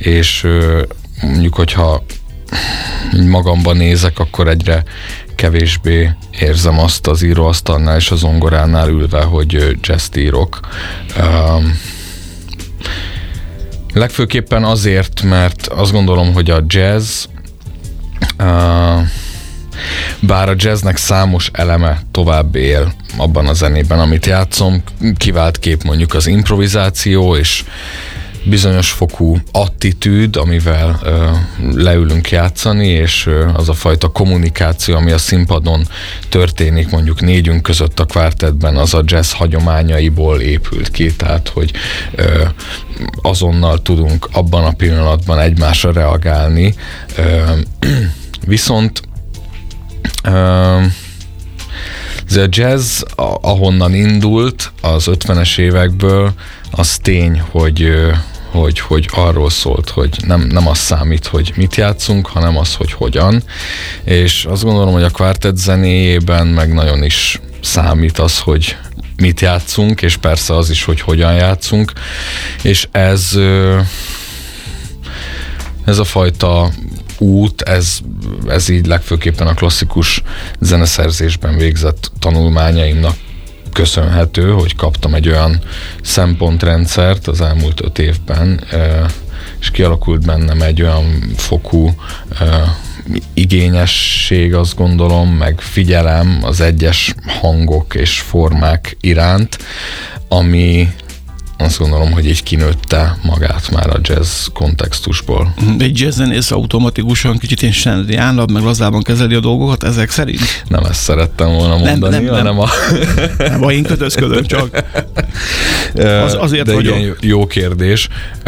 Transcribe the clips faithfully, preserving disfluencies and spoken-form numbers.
és mondjuk, hogyha magamban nézek, akkor egyre kevésbé érzem azt az íróasztalnál és a zongoránál ülve, hogy jazzt írok. Um, legfőképpen azért, mert azt gondolom, hogy a jazz, uh, bár a jazznek számos eleme tovább él abban a zenében, amit játszom, kivált kép mondjuk az improvizáció, és bizonyos fokú attitűd, amivel ö, leülünk játszani, és ö, az a fajta kommunikáció, ami a színpadon történik, mondjuk négyünk között a kvártettben, az a jazz hagyományaiból épült ki, tehát hogy ö, azonnal tudunk abban a pillanatban egymásra reagálni. Ö, viszont ö, ez a jazz, ahonnan indult az ötvenes évekből, az tény, hogy, hogy, hogy arról szólt, hogy nem, nem az számít, hogy mit játszunk, hanem az, hogy hogyan. És azt gondolom, hogy a kvártett zenéjében meg nagyon is számít az, hogy mit játszunk, és persze az is, hogy hogyan játszunk. És ez, ez a fajta út, ez, ez így legfőképpen a klasszikus zeneszerzésben végzett tanulmányaimnak köszönhető, hogy kaptam egy olyan szempontrendszert az elmúlt öt évben, és kialakult bennem egy olyan fokú igényesség, azt gondolom, meg figyelem az egyes hangok és formák iránt, ami azt gondolom, hogy így kinőtte magát már a jazz kontextusból. Egy jazzzenész automatikusan kicsit én sendriánabb, meg lazában kezeli a dolgokat ezek szerint? Nem ezt szerettem volna mondani, nem, nem, hanem nem. a... nem, a én kötözködöm csak. Az, azért De vagyok. igen, jó kérdés.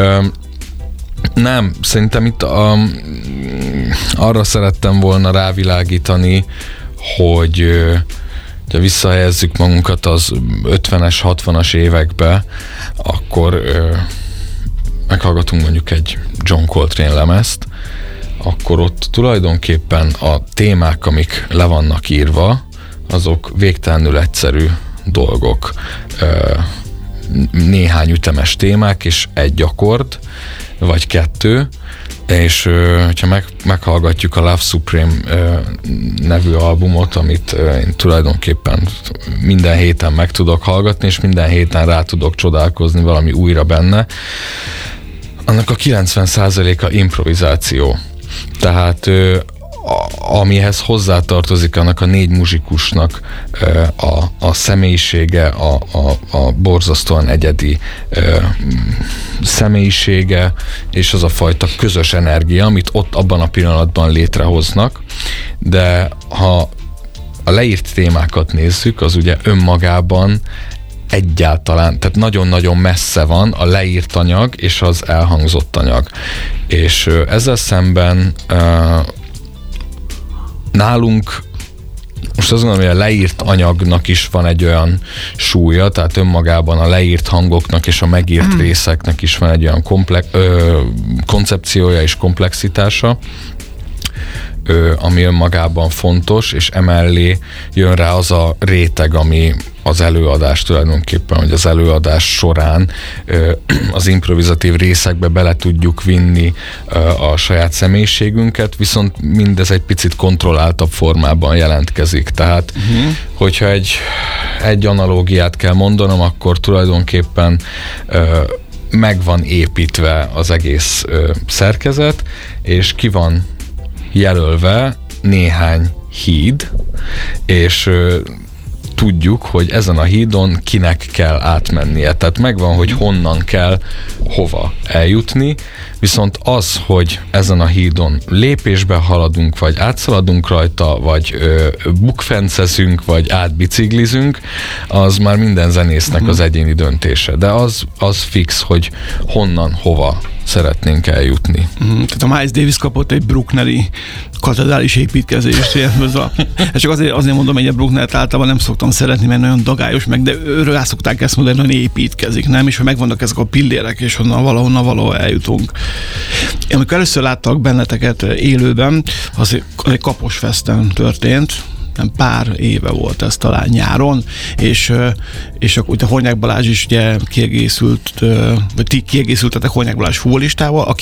Nem, szerintem itt a, arra szerettem volna rávilágítani, hogy ha visszahelyezzük magunkat az ötvenes, hatvanas évekbe, akkor ö, meghallgatunk mondjuk egy John Coltrane lemezt, akkor ott tulajdonképpen a témák, amik le vannak írva, azok végtelenül egyszerű dolgok. Ö, néhány ütemes témák, és egy akkord, vagy kettő, és ha meg, meghallgatjuk a Love Supreme nevű albumot, amit én tulajdonképpen minden héten meg tudok hallgatni, és minden héten rá tudok csodálkozni valami újra benne, annak a kilencven százaléka improvizáció. Tehát amihez hozzátartozik annak a négy muzsikusnak a, a személyisége, a, a, a borzasztóan egyedi személyisége, és az a fajta közös energia, amit ott abban a pillanatban létrehoznak, de ha a leírt témákat nézzük, az ugye önmagában egyáltalán, tehát nagyon-nagyon messze van a leírt anyag és az elhangzott anyag. És ezzel szemben nálunk most azt gondolom, hogy a leírt anyagnak is van egy olyan súlya, tehát önmagában a leírt hangoknak és a megírt mm. részeknek is van egy olyan komplex, ö, koncepciója és komplexitása, ö, ami önmagában fontos, és emellé jön rá az a réteg, ami az előadás tulajdonképpen, hogy az előadás során ö, az improvizatív részekbe bele tudjuk vinni ö, a saját személyiségünket, viszont mindez egy picit kontrolláltabb formában jelentkezik. Tehát, uh-huh. hogyha egy, egy analógiát kell mondanom, akkor tulajdonképpen ö, meg van építve az egész ö, szerkezet, és ki van jelölve néhány híd, és ö, tudjuk, hogy ezen a hídon kinek kell átmennie. Tehát megvan, hogy honnan kell hova eljutni, viszont az, hogy ezen a hídon lépésbe haladunk, vagy átszaladunk rajta, vagy ö, bukfencezünk, vagy átbiciklizünk, az már minden zenésznek uh-huh. az egyéni döntése. De az, az fix, hogy honnan, hova szeretnénk eljutni. Uh-huh. Tehát a Miles Davis kapott egy bruckneri katedrális építkezést. Ez csak azért, azért mondom, hogy a Brucknert általában nem szoktam szeretni, mert nagyon dagályos, meg de őről rá szokták ezt mondani, hogy építkezik, nem? És hogy megvannak ezek a pillérek, és onnan valahonnan valahol eljutunk. Amikor először láttak benneteket élőben, az egy Kaposfesten történt, nem pár éve volt ez talán nyáron, és, és akkor a Hornyák Balázs is ugye kiegészült, vagy ti kiegészültetek Hornyák Balázs fúvolistával,